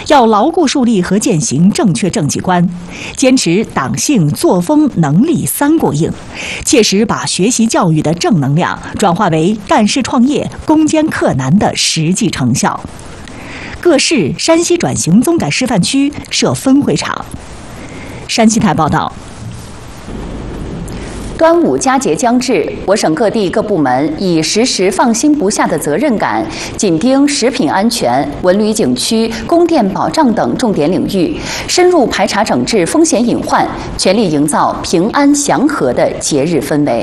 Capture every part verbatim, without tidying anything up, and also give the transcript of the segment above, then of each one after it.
要牢固树立和践行正确政绩观，坚持党性、作风、能力三过硬，切实把学习教育的正能量转化为干事创业、攻坚克难的实际成效。各市山西转型综改示范区设分会场。山西台报道。 端午佳节将至，我省各地各部门以时时放心不下的责任感，紧盯食品安全、文旅景区、供电保障等重点领域，深入排查整治风险隐患，全力营造平安祥和的节日氛围。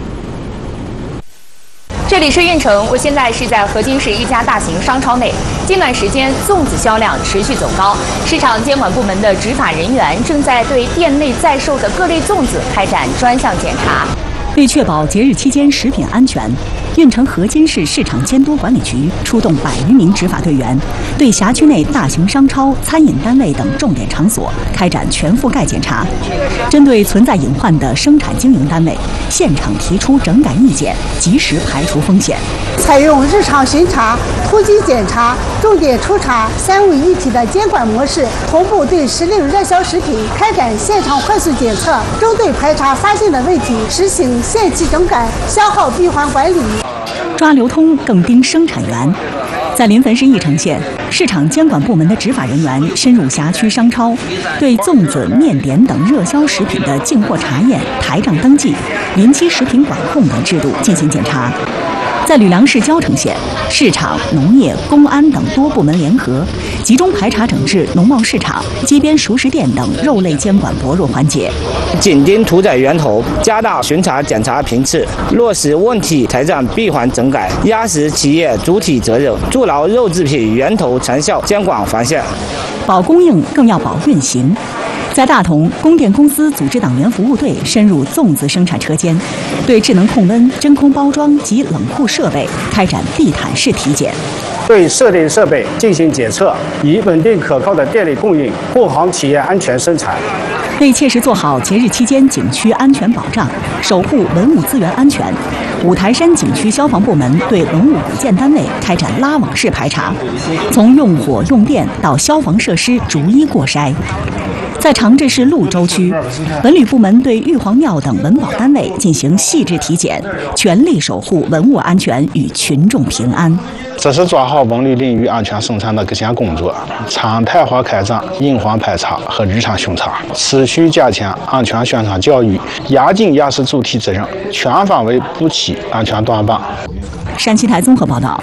这里是运城，我现在是在河津市一家大型商超内。近段时间，粽子销量持续走高，市场监管部门的执法人员正在对店内在售的各类粽子开展专项检查。 为确保节日期间食品安全，运城河津市市场监督管理局出动百余名执法队员，对辖区内大型商超、餐饮单位等重点场所开展全覆盖检查。针对存在隐患的生产经营单位，现场提出整改意见，及时排除风险。 采用日常巡查、突击检查、重点抽查三位一体的监管模式，同步对时令热销食品开展现场快速检测，针对排查发现的问题实行限期整改、消耗闭环管理。 抓流通，更盯生产源。在临汾市义城县，市场监管部门的执法人员深入辖区商超，对粽子、面点等热销食品的进货查验、台账登记、临期食品管控等制度进行检查。在吕梁市蕉城县，市场、农业、公安等多部门联合，集中排查整治农贸市场、街边熟食店等肉类监管薄弱环节， 紧盯屠宰源头，加大巡查检查频次，落实问题财产闭环整改，压实企业主体责任，筑牢肉制品源头长效监管防线。 保供应更要保运行。在大同，供电公司组织党员服务队深入粽子生产车间，对智能控温、真空包装及冷库设备开展地毯式体检， 对设定设备进行检测，以稳定可靠的电力供应，护航企业安全生产。 为切实做好节日期间景区安全保障，守护文物资源安全，五台山景区消防部门对文物古建单位开展拉网式排查，从用火用电到消防设施逐一过筛。在长治市潞州区，文旅部门对玉皇庙等文保单位进行细致体检，全力守护文物安全与群众平安。 这是做好文旅领域安全生产的各项工作，常态化开展隐患排查和日常巡查，持续加强安全宣传教育，压紧压实主体责任，全方位补齐安全短板。 山西台综合报道。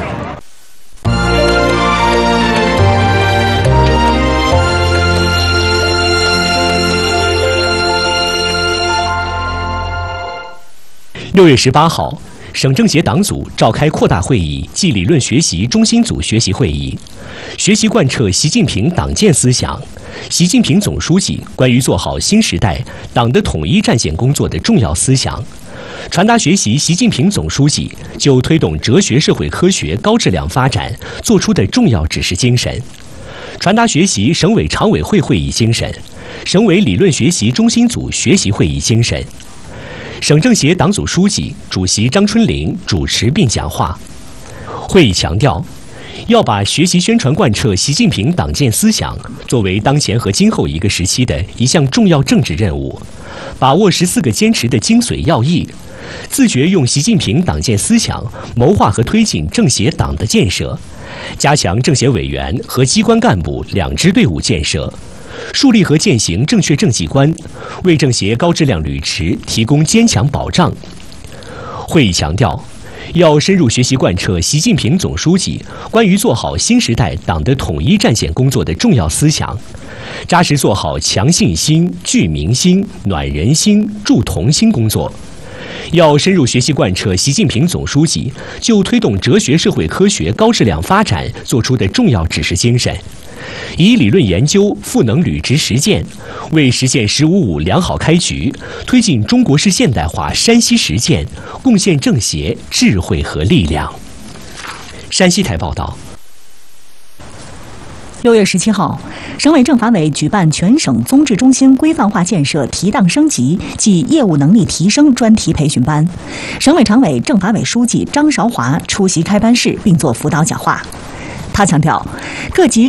六月十八号，省政协党组召开扩大会议暨理论学习中心组学习会议，学习贯彻习近平党建思想，习近平总书记关于做好新时代党的统一战线工作的重要思想，传达学习习近平总书记就推动哲学社会科学高质量发展作出的重要指示精神，传达学习省委常委会会议精神，省委理论学习中心组学习会议精神。省政协党组书记、主席张春林主持并讲话。会议强调，要把学习宣传贯彻习近平党建思想作为当前和今后一个时期的一项重要政治任务，把握十四个坚持的精髓要义，自觉用习近平党建思想谋划和推进政协党的建设，加强政协委员和机关干部两支队伍建设，树立和践行正确政绩观，为政协高质量履职提供坚强保障。会议强调，要深入学习贯彻习近平总书记关于做好新时代党的统一战线工作的重要思想，扎实做好强信心、聚民心、暖人心、助同心工作。要深入学习贯彻习近平总书记就推动哲学社会科学高质量发展作出的重要指示精神，以理论研究赋能履职实践，为实现“十五五”良好开局，推进中国式现代化山西实践，贡献政协智慧和力量。山西台报道。 六月十七号，省委政法委举办全省综治中心规范化建设提档升级暨业务能力提升专题培训班，省委常委、政法委书记张韶华出席开班式并作辅导讲话。他强调，各级